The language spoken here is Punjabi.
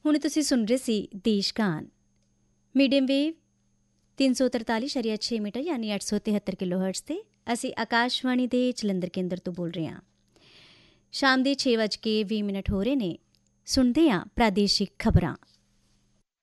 ਹੁਣ ਤੁਸੀਂ ਸੁਣ ਰਹੇ ਸੀ ਦੇਸ਼ਗਾਨ ਮੀਡੀਅਮ ਵੇਵ 343.6 ਮੀਟਰ ਯਾਨੀ 873 ਕਿਲੋ ਹਰਟਜ਼ 'ਤੇ। ਅਸੀਂ ਆਕਾਸ਼ਵਾਣੀ ਦੇ ਜਲੰਧਰ ਕੇਂਦਰ ਤੋਂ ਬੋਲ ਰਹੇ ਹਾਂ। ਸ਼ਾਮ ਦੇ 6:20 ਹੋ ਰਹੇ ਨੇ। ਸੁਣਦੇ ਹਾਂ ਪ੍ਰਾਦੇਸ਼ਿਕ ਖਬਰਾਂ।